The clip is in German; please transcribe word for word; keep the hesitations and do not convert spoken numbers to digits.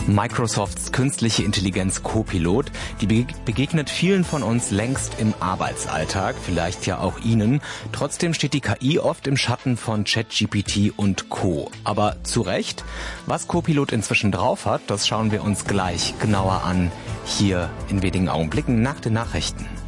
Microsofts künstliche Intelligenz Copilot, die begegnet vielen von uns längst im Arbeitsalltag, vielleicht ja auch Ihnen. Trotzdem steht die K I oft im Schatten von ChatGPT und Co. Aber zu Recht, was Copilot inzwischen drauf hat, das schauen wir uns gleich genauer an, hier in wenigen Augenblicken nach den Nachrichten.